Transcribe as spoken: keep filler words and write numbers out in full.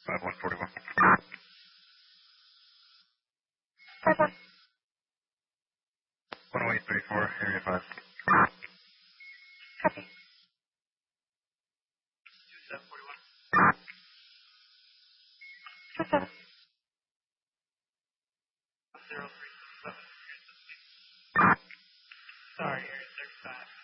five one four one. five one. one oh eight three four, area five. Copy. two seven four one. two seven. zero three seven. Sorry.